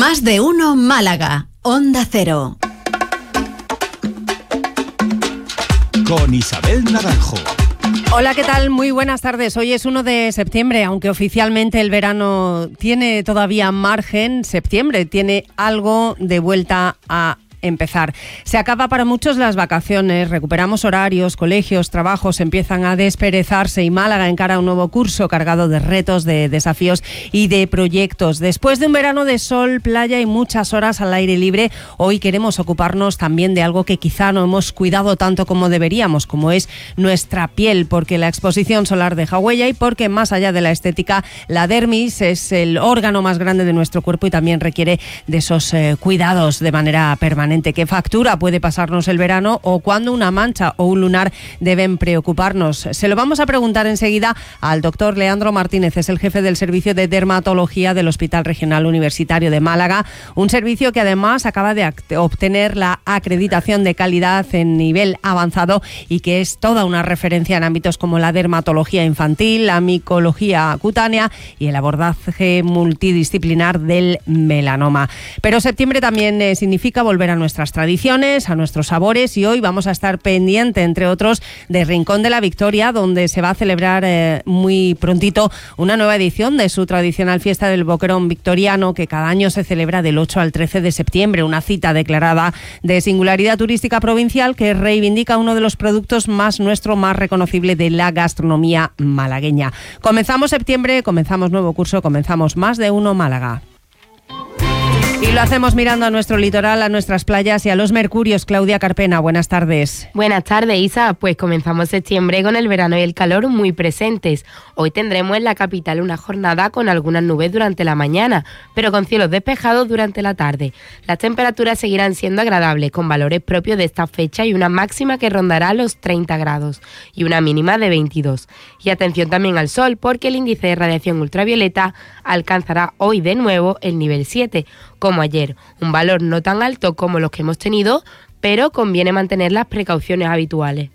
Más de uno Málaga, Onda Cero. Con Isabel Naranjo. Hola, ¿qué tal? Muy buenas tardes. Hoy es 1 de septiembre, aunque oficialmente el verano tiene todavía margen. Septiembre tiene algo de vuelta a empezar. Se acaba para muchos las vacaciones, recuperamos horarios, colegios, trabajos empiezan a desperezarse y Málaga encara un nuevo curso cargado de retos, de desafíos y de proyectos. Después de un verano de sol, playa y muchas horas al aire libre, hoy queremos ocuparnos también de algo que quizá no hemos cuidado tanto como deberíamos, como es nuestra piel, porque la exposición solar deja huella y porque más allá de la estética, la dermis es el órgano más grande de nuestro cuerpo y también requiere de esos cuidados de manera permanente. ¿Qué factura puede pasarnos el verano o cuándo una mancha o un lunar deben preocuparnos? Se lo vamos a preguntar enseguida al doctor Leandro Martínez, es el jefe del Servicio de Dermatología del Hospital Regional Universitario de Málaga, un servicio que además acaba de obtener la acreditación de calidad en nivel avanzado y que es toda una referencia en ámbitos como la dermatología infantil, la micología cutánea y el abordaje multidisciplinar del melanoma. Pero septiembre también significa volver a nuestras tradiciones, a nuestros sabores, y hoy vamos a estar pendiente, entre otros, de Rincón de la Victoria, donde se va a celebrar muy prontito una nueva edición de su tradicional fiesta del Boquerón Victoriano, que cada año se celebra del 8 al 13 de septiembre, una cita declarada de singularidad turística provincial que reivindica uno de los productos más reconocible de la gastronomía malagueña. Comenzamos septiembre, comenzamos nuevo curso, comenzamos Más de uno Málaga. Y lo hacemos mirando a nuestro litoral, a nuestras playas y a los mercurios. Claudia Carpena, buenas tardes. Buenas tardes, Isa. Pues comenzamos septiembre con el verano y el calor muy presentes. Hoy tendremos en la capital una jornada con algunas nubes durante la mañana, pero con cielos despejados durante la tarde. Las temperaturas seguirán siendo agradables, con valores propios de esta fecha y una máxima que rondará los 30 grados y una mínima de 22. Y atención también al sol, porque el índice de radiación ultravioleta alcanzará hoy de nuevo el nivel 7, como ayer, un valor no tan alto como los que hemos tenido, pero conviene mantener las precauciones habituales.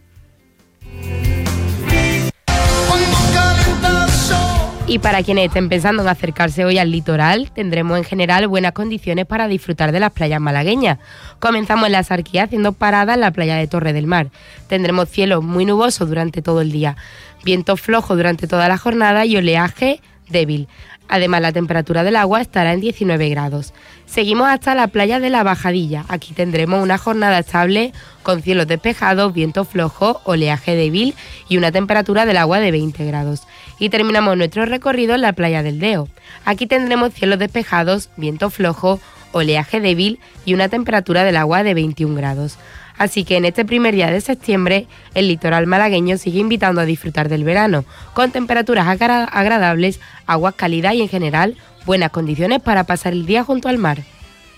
Y para quienes estén pensando en acercarse hoy al litoral, tendremos en general buenas condiciones para disfrutar de las playas malagueñas. Comenzamos en la Sarquía haciendo parada en la playa de Torre del Mar. Tendremos cielos muy nubosos durante todo el día, viento flojo durante toda la jornada y oleaje débil. Además, la temperatura del agua estará en 19 grados. Seguimos hasta la playa de la Bajadilla. Aquí tendremos una jornada estable con cielos despejados, viento flojo, oleaje débil y una temperatura del agua de 20 grados. Y terminamos nuestro recorrido en la playa del Deo. Aquí tendremos cielos despejados, viento flojo, oleaje débil y una temperatura del agua de 21 grados. Así que en este primer día de septiembre, el litoral malagueño sigue invitando a disfrutar del verano, con temperaturas agradables, aguas cálidas y en general buenas condiciones para pasar el día junto al mar.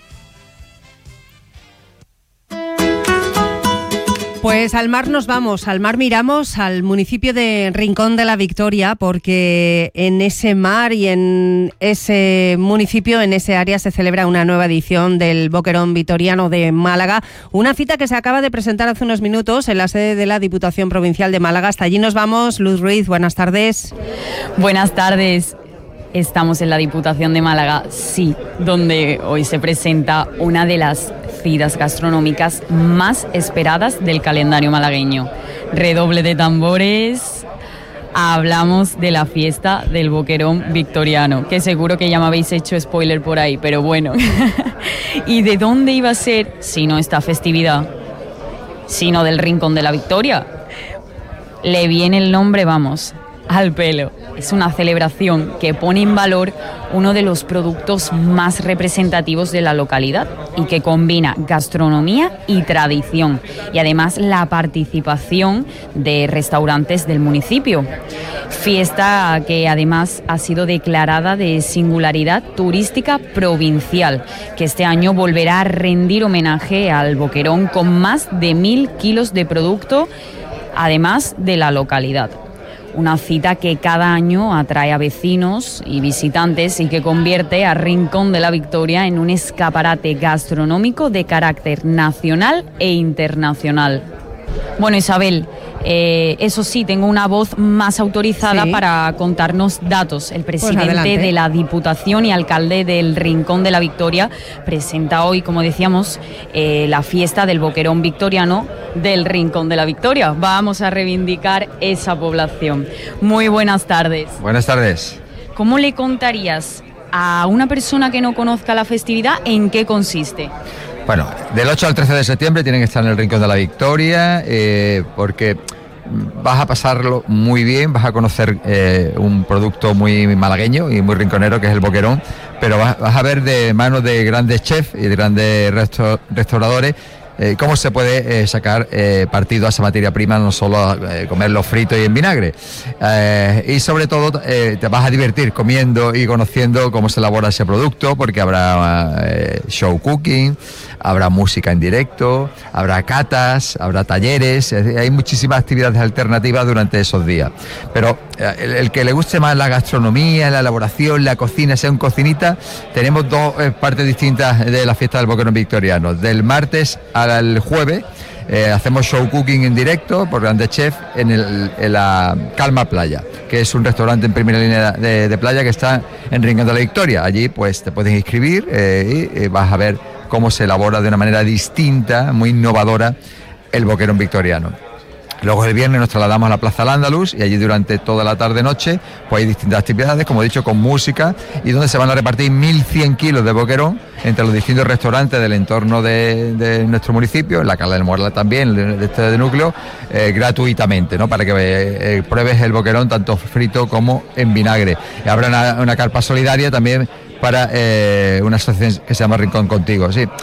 Pues al mar nos vamos, al mar miramos, al municipio de Rincón de la Victoria, porque en ese mar y en ese municipio, en ese área, se celebra una nueva edición del Boquerón Victoriano de Málaga, una cita que se acaba de presentar hace unos minutos en la sede de la Diputación Provincial de Málaga. Hasta allí nos vamos. Luz Ruiz, buenas tardes. Buenas tardes. Estamos en la Diputación de Málaga, sí, donde hoy se presenta una de las citas gastronómicas más esperadas del calendario malagueño. Redoble de tambores, hablamos de la fiesta del Boquerón Victoriano, que seguro que ya me habéis hecho spoiler por ahí, pero bueno. ¿Y de dónde iba a ser, si no esta festividad, sino del Rincón de la Victoria? Le viene el nombre, vamos, al pelo. Es una celebración que pone en valor uno de los productos más representativos de la localidad y que combina gastronomía y tradición, y además la participación de restaurantes del municipio. Fiesta que además ha sido declarada de singularidad turística provincial, que este año volverá a rendir homenaje al Boquerón con más de 1.000 kilos de producto, además de la localidad. Una cita que cada año atrae a vecinos y visitantes y que convierte a Rincón de la Victoria en un escaparate gastronómico de carácter nacional e internacional. Bueno, Isabel, eso sí, tengo una voz más autorizada para contarnos datos. El presidente de la Diputación y alcalde del Rincón de la Victoria presenta hoy, como decíamos, la fiesta del Boquerón Victoriano del Rincón de la Victoria. Vamos a reivindicar esa población. Muy buenas tardes. Buenas tardes. ¿Cómo le contarías a una persona que no conozca la festividad en qué consiste? Bueno, del 8 al 13 de septiembre tienen que estar en el Rincón de la Victoria, porque vas a pasarlo muy bien, vas a conocer un producto muy malagueño y muy rinconero, que es el boquerón, pero vas a ver de manos de grandes chefs y de grandes restauradores cómo se puede sacar partido a esa materia prima, no solo comerlo frito y en vinagre. Y sobre todo te vas a divertir comiendo y conociendo cómo se elabora ese producto, porque habrá show cooking, habrá música en directo, habrá catas, habrá talleres, hay muchísimas actividades alternativas durante esos días. Pero el que le guste más la gastronomía, la elaboración, la cocina, sea un cocinita, tenemos dos partes distintas de la fiesta del Boquerón Victoriano. Del martes al jueves hacemos show cooking en directo por grandes chefs en la Calma Playa, que es un restaurante en primera línea de playa que está en Rincón de la Victoria. Allí pues te puedes inscribir y vas a ver cómo se elabora de una manera distinta, muy innovadora, el Boquerón Victoriano. Luego el viernes nos trasladamos a la Plaza Al-Ándalus y allí durante toda la tarde-noche pues hay distintas actividades, como he dicho, con música, y donde se van a repartir 1.100 kilos de boquerón entre los distintos restaurantes del entorno de nuestro municipio, en la Cala del Moral también, de este núcleo, gratuitamente, ¿no? Para que pruebes el boquerón tanto frito como en vinagre. Y habrá una carpa solidaria también para una asociación que se llama Rincón Contigo, sí.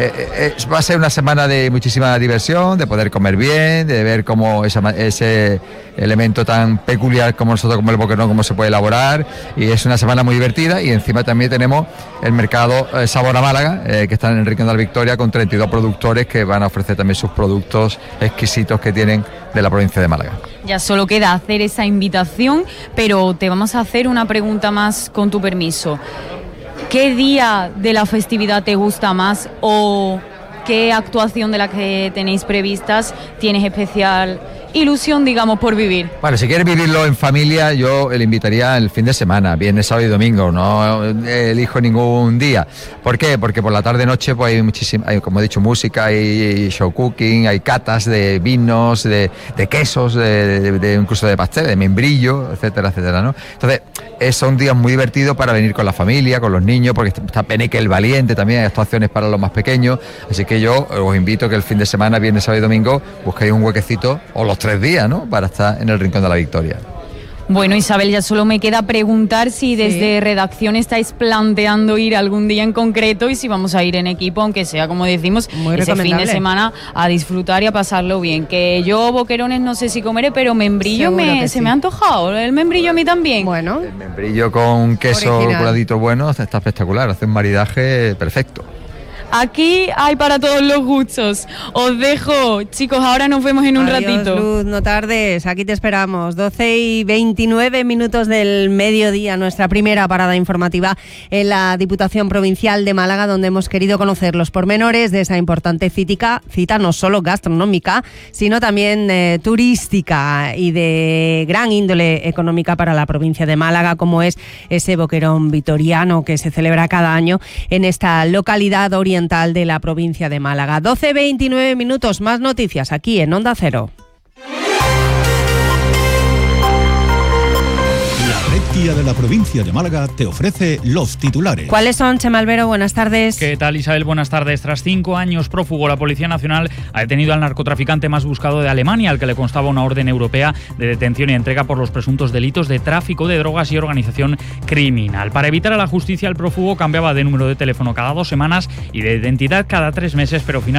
Va a ser una semana de muchísima diversión, de poder comer bien, de ver cómo ese elemento tan peculiar como nosotros, como el boquerón, cómo se puede elaborar, y es una semana muy divertida. Y encima también tenemos el mercado Sabor a Málaga, que está en el Rincón de la Victoria, con 32 productores que van a ofrecer también sus productos exquisitos que tienen de la provincia de Málaga. Ya solo queda hacer esa invitación, pero te vamos a hacer una pregunta más, con tu permiso. ¿Qué día de la festividad te gusta más, o qué actuación de la que tenéis previstas tienes especial ilusión, digamos, por vivir? Bueno, si quieres vivirlo en familia, yo le invitaría el fin de semana, viernes, sábado y domingo, no elijo ningún día. ¿Por qué? Porque por la tarde-noche pues hay, como he dicho, música, hay show cooking, hay catas de vinos, de quesos, de incluso de pasteles, de membrillo, etcétera, etcétera, ¿no? Entonces, son días muy divertidos para venir con la familia, con los niños, porque está Peneque el Valiente, también hay actuaciones para los más pequeños, así que yo os invito a que el fin de semana, viernes, sábado y domingo, busquéis un huequecito, o los 3 días, ¿no?, para estar en el Rincón de la Victoria. Bueno, Isabel, ya solo me queda preguntar si desde redacción estáis planteando ir algún día en concreto, y si vamos a ir en equipo, aunque sea, como decimos, ese fin de semana a disfrutar y a pasarlo bien. Que yo boquerones no sé si comeré, pero membrillo se me ha antojado. El membrillo a mí también. Bueno. El membrillo con queso curadito bueno está espectacular, hace un maridaje perfecto. Aquí hay para todos los gustos. Os dejo, chicos, ahora nos vemos en un ratito. Luz, no tardes, aquí te esperamos. 12:29 del mediodía, nuestra primera parada informativa en la Diputación Provincial de Málaga, donde hemos querido conocer los pormenores de esa importante cita no solo gastronómica, sino también turística y de gran índole económica para la provincia de Málaga, como es ese boquerón victoriano que se celebra cada año en esta localidad oriental de la provincia de Málaga. 12:29, más noticias aquí en Onda Cero. Guía de la provincia de Málaga te ofrece los titulares. ¿Cuáles son, Chema Albero? Buenas tardes. ¿Qué tal, Isabel? Buenas tardes. Tras 5 años prófugo, la Policía Nacional ha detenido al narcotraficante más buscado de Alemania, al que le constaba una orden europea de detención y entrega por los presuntos delitos de tráfico de drogas y organización criminal. Para evitar a la justicia, el prófugo cambiaba de número de teléfono cada 2 semanas y de identidad cada 3 meses, pero finalmente